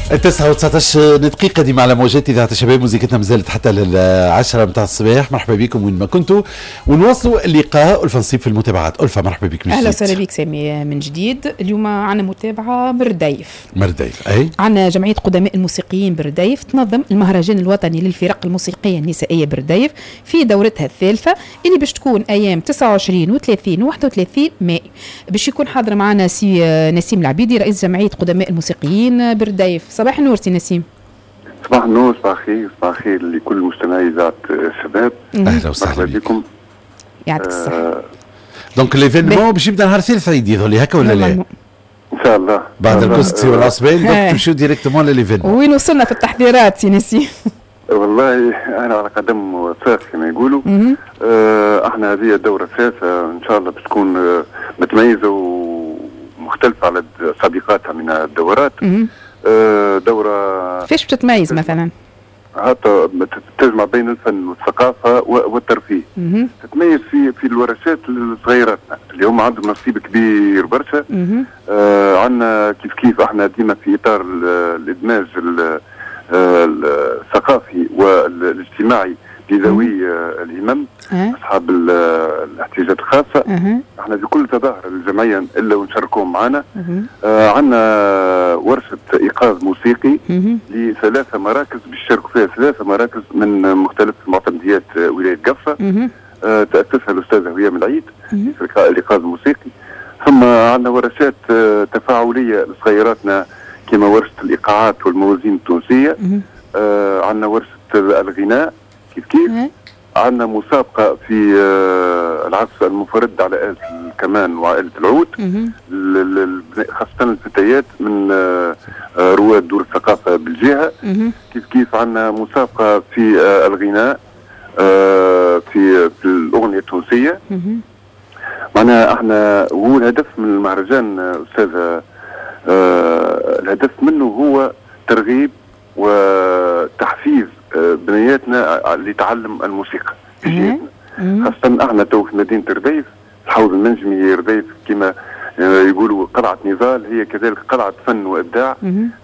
9:19 دقيقة دي على موجات إذاعة الشباب. موزيكتنا مازالت حتى لل10 متاع الصباح. مرحبا بكم وين ما كنتوا، ونواصلوا اللقاء. ألفا نصيب في المتابعات. ألفا مرحبا بك من جديد. أهلا وسهلا بك سامي من جديد. اليوم عنا متابعة برديف. أي عنا جمعية قدماء الموسيقيين برديف تنظم المهرجان الوطني للفرق الموسيقية النسائية برديف في دورتها الثالثة اللي باش تكون أيام 29 و30 و31 ماي. باش يكون حاضر معنا سي نسيم العبيدي رئيس جمعية قدماء الموسيقيين برديف. صباح النور سي نسيم. صباح النور، صباح الخير، صباح الخير لكل مستمعي إذاعة الشباب. أهلا وسهلا بكم. يعطيك الصحة. دونك ليفينمون باش يبدا نهار ثالث عيد يظهر هكا ولا لا؟ إن شاء الله بعد الكوسكسي والعصبين دونك تمشيو ديريكتومون لليفينمون. وين وصلنا في التحضيرات سي نسيم؟ والله أنا على قدم وساق كما يقولوا. احنا هذه الدورة الثالثة إن شاء الله بتكون متميزة ومختلفة على سابقاتها من الدورات. دورة فيش بتتميز مثلا؟ حتى تجمع بين الفن والثقافة والترفيه. تتميز في الورشات لصغيراتنا اللي هم عندهم نصيب كبير برشا. عندنا كيف احنا ديما في إطار الإدماج الثقافي والاجتماعي لذوي الهمم أصحاب الاحتياجات الخاصة. احنا في كل تظاهر الجمعية إلا ونشاركوهم معنا. عندنا ورشة إيقاظ موسيقي ل3 مراكز بيشاركوا فيها 3 مراكز من مختلف معتمديات ولاية قفة. تأسسها الأستاذة هيام العيد في الإيقاظ الموسيقي. ثم عندنا ورشات تفاعلية لصغيراتنا كما ورشة الإيقاعات والموازين التونسية. عندنا ورشة الغناء كيف عندنا مسابقة في العزف المنفرد على آلة الكمان وآلة العود خاصة الفتيات من رواد دور الثقافة بالجهة. كيف عندنا مسابقة في الغناء في الأغنية التونسية. معناها احنا هو الهدف من المهرجان أستاذة، الهدف منه هو ترغيب وتحفيز بنياتنا لتعلم الموسيقى في جهتنا، خاصة احنا تو في مدينة رديف. الحوض المنجمي رديف كما يقولوا قلعة نضال، هي كذلك قلعة فن وإبداع.